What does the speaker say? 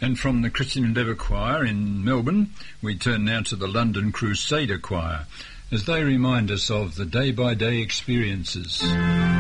And from the Christian Endeavour Choir in Melbourne, we turn now to the London Crusader Choir as they remind us of the day-by-day experiences.